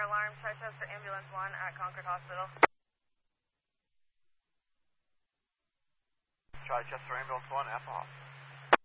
alarm, Chichester Ambulance 1 at Concord Hospital. Chichester Ambulance 1 at the hospital.